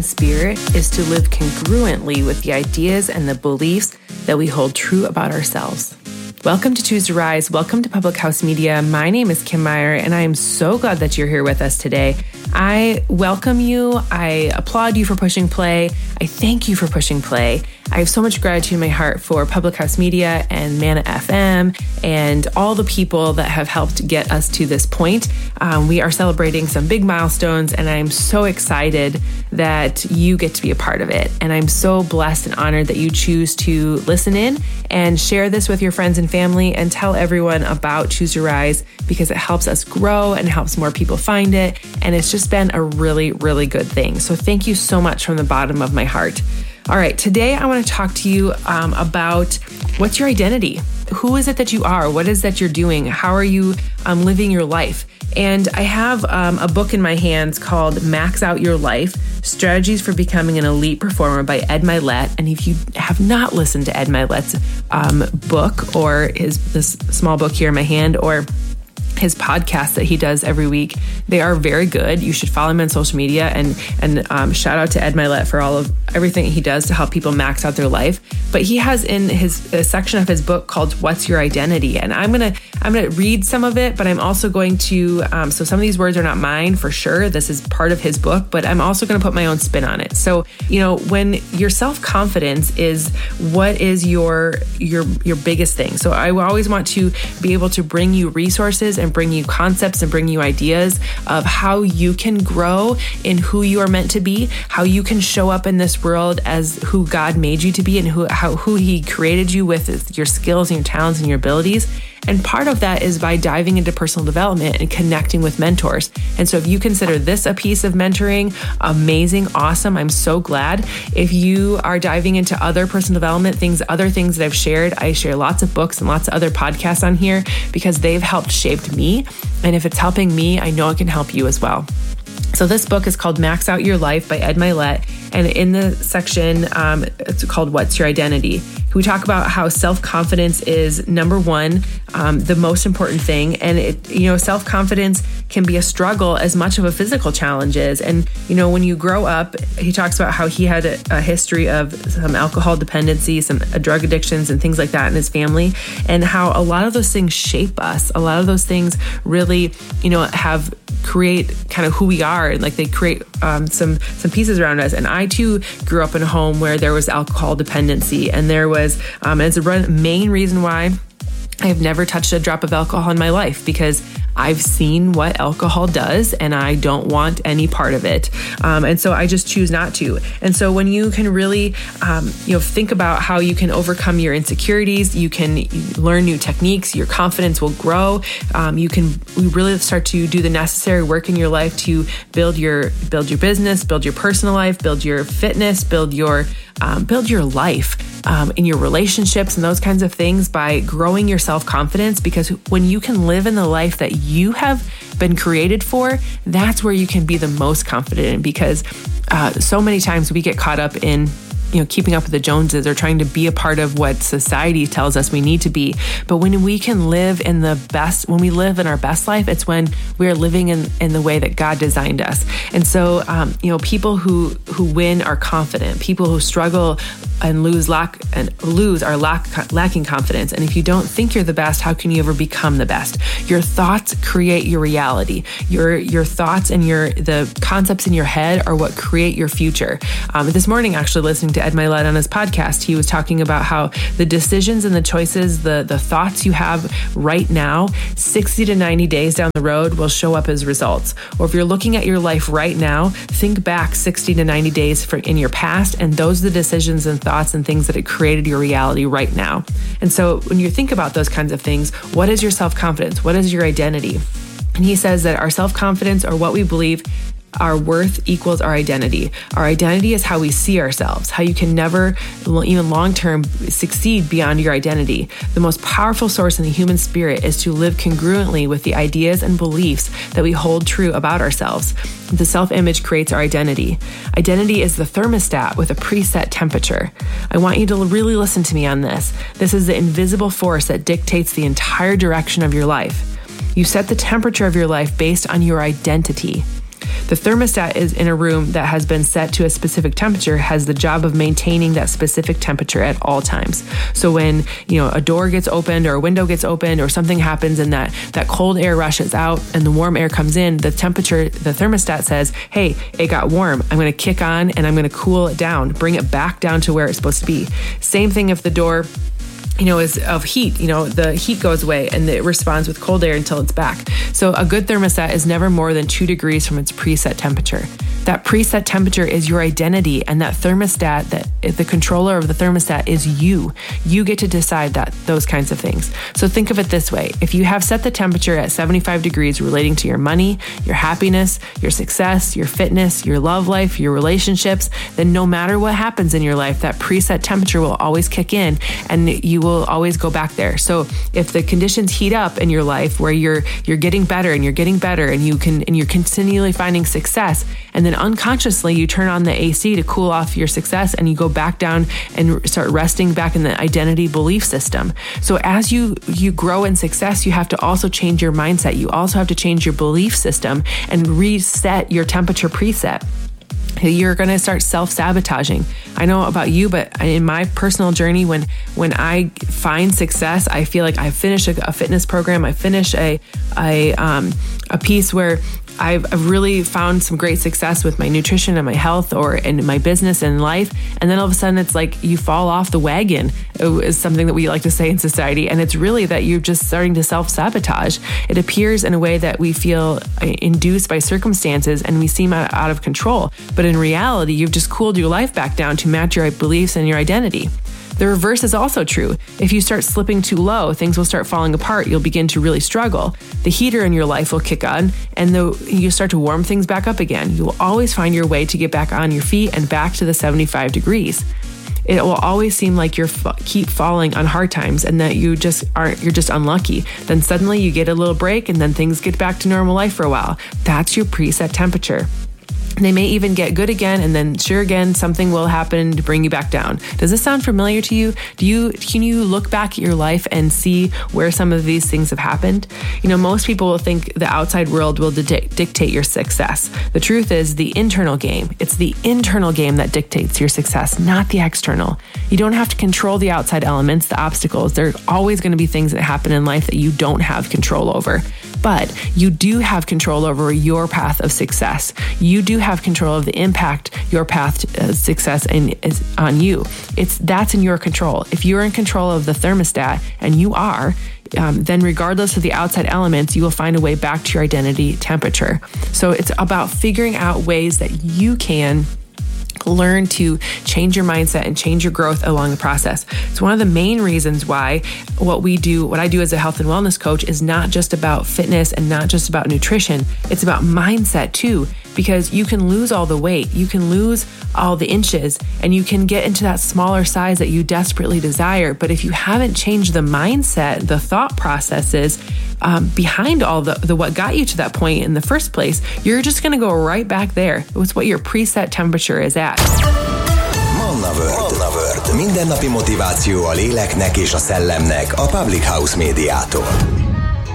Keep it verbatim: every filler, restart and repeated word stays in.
Spirit is to live congruently with the ideas and the beliefs that we hold true about ourselves. Welcome to Choose to Rise. Welcome to Public House Media. My name is Kim Meyer, and I am so glad that you're here with us today. I welcome you. I applaud you for pushing play. I thank you for pushing play. I have so much gratitude in my heart for Public House Media and Mana F M and all the people that have helped get us to this point. Um, we are celebrating some big milestones, and I'm so excited that you get to be a part of it. And I'm so blessed and honored that you choose to listen in and share this with your friends and family and tell everyone about Choose to Rise, because it helps us grow and helps more people find it. And it's just been a really, really good thing. So thank you so much from the bottom of my heart. All right, today I want to talk to you um, about what's your identity? Who is it that you are? What is that you're doing? How are you um, living your life? And I have um, a book in my hands called Max Out Your Life, Strategies for Becoming an Elite Performer by Ed Mylett. And if you have not listened to Ed Mylett's um, book, or his this small book here in my hand, or his podcast that he does every week, they are very good. You should follow him on social media, and and um, shout out to Ed Mylett for all of everything he does to help people max out their life. But he has in his a section of his book called "What's Your Identity?" And I'm gonna I'm gonna read some of it, but I'm also going to um, so some of these words are not mine for sure. This is part of his book, but I'm also going to put my own spin on it. So you know, when your self-confidence is what is your your your biggest thing. So I always want to be able to bring you resources and bring you concepts and bring you ideas of how you can grow in who you are meant to be, how you can show up in this world as who God made you to be, and who how who He created you with, your skills and your talents and your abilities. And part of that is by diving into personal development and connecting with mentors. And so if you consider this a piece of mentoring, amazing, awesome. I'm so glad. If you are diving into other personal development things, other things that I've shared, I share lots of books and lots of other podcasts on here because they've helped shape me. And if it's helping me, I know it can help you as well. So this book is called Max Out Your Life by Ed Mylett. And in the section, um, it's called What's Your Identity? We talk about how self-confidence is number one, um, the most important thing. And it, you know, self-confidence can be a struggle as much of a physical challenge is. And, you know, when you grow up, he talks about how he had a, a history of some alcohol dependency, some drug addictions and things like that in his family, and how a lot of those things shape us. A lot of those things really, you know, have create kind of who we are, and like they create um, some some pieces around us. And I too grew up in a home where there was alcohol dependency, and there was um, as a main reason why I have never touched a drop of alcohol in my life, because I've seen what alcohol does and I don't want any part of it. Um, and so I just choose not to. And so when you can really, um, you know, think about how you can overcome your insecurities, you can learn new techniques, your confidence will grow. Um, you can we really start to do the necessary work in your life to build your, build your business, build your personal life, build your fitness, build your, um, build your life. Um, in your relationships and those kinds of things by growing your self-confidence, because when you can live in the life that you have been created for, that's where you can be the most confident in, because uh, so many times we get caught up in you know, keeping up with the Joneses or trying to be a part of what society tells us we need to be. But when we can live in the best, when we live in our best life, it's when we're living in, in the way that God designed us. And so, um, you know, people who, who win are confident. People who struggle and lose lack and lose are lack, lacking confidence. And if you don't think you're the best, how can you ever become the best? Your thoughts create your reality. Your, your thoughts and your, the concepts in your head are what create your future. Um, this morning, actually listening to Ed Mylett on his podcast, he was talking about how the decisions and the choices, the, the thoughts you have right now, sixty to ninety days down the road will show up as results. Or if you're looking at your life right now, think back sixty to ninety days for, in your past, and those are the decisions and thoughts and things that have created your reality right now. And so when you think about those kinds of things, what is your self-confidence? What is your identity? And he says that our self-confidence, or what we believe our worth, equals our identity. Our identity is how we see ourselves, how you can never, even long-term, succeed beyond your identity. The most powerful source in the human spirit is to live congruently with the ideas and beliefs that we hold true about ourselves. The self-image creates our identity. Identity is the thermostat with a preset temperature. I want you to really listen to me on this. This is the invisible force that dictates the entire direction of your life. You set the temperature of your life based on your identity. The thermostat is in a room that has been set to a specific temperature, has the job of maintaining that specific temperature at all times. So when, you know, a door gets opened or a window gets opened or something happens and that, that cold air rushes out and the warm air comes in, the temperature, the thermostat says, hey, it got warm. I'm going to kick on and I'm going to cool it down, bring it back down to where it's supposed to be. Same thing if the door, you know, is of heat, you know, the heat goes away and it responds with cold air until it's back. So a good thermostat is never more than two degrees from its preset temperature. That preset temperature is your identity, and that thermostat, that the controller of the thermostat is you. You get to decide that, those kinds of things. So think of it this way. If you have set the temperature at seventy-five degrees relating to your money, your happiness, your success, your fitness, your love life, your relationships, then no matter what happens in your life, that preset temperature will always kick in and you will always go back there. So if the conditions heat up in your life where you're you're getting better and you're getting better and you can and you're continually finding success, and then unconsciously you turn on the A C to cool off your success and you go back down and start resting back in the identity belief system. So as you you grow in success, you have to also change your mindset. You also have to change your belief system and reset your temperature preset. You're going to start self-sabotaging. I know about you, but in my personal journey, when when I find success, I feel like I finish a, a fitness program, I finish a a um, a piece where I've, I've really found some great success with my nutrition and my health or in my business and life. And then all of a sudden it's like you fall off the wagon is something that we like to say in society. And it's really that you're just starting to self-sabotage. It appears in a way that we feel induced by circumstances and we seem out, out of control. But in reality, you've just cooled your life back down to match your beliefs and your identity. The reverse is also true. If you start slipping too low, things will start falling apart. You'll begin to really struggle. The heater in your life will kick on and the, you start to warm things back up again. You will always find your way to get back on your feet and back to the seventy-five degrees. It will always seem like you're f- keep falling on hard times and that you just aren't, you're just unlucky. Then suddenly you get a little break and then things get back to normal life for a while. That's your preset temperature. They may even get good again, and then sure again, something will happen to bring you back down. Does this sound familiar to you? Do you can you look back at your life and see where some of these things have happened? You know, most people will think the outside world will di- dictate your success. The truth is the internal game. It's the internal game that dictates your success, not the external. You don't have to control the outside elements, the obstacles. There are always going to be things that happen in life that you don't have control over. But you do have control over your path of success. You do have control of the impact your path to success and is on you. It's that's in your control. If you're in control of the thermostat, and you are, um, then regardless of the outside elements, you will find a way back to your identity temperature. So it's about figuring out ways that you can learn to change your mindset and change your growth along the process. It's one of the main reasons why what we do, what I do as a health and wellness coach is not just about fitness and not just about nutrition. It's about mindset too, because you can lose all the weight, you can lose all the inches, and you can get into that smaller size that you desperately desire. But if you haven't changed the mindset, the thought processes um, behind all the, the what got you to that point in the first place, you're just going to go right back there. It's what your preset temperature is at. Manna World. Manna World. Mindennapi motiváció a léleknek és a szellemnek a Public House Médiától.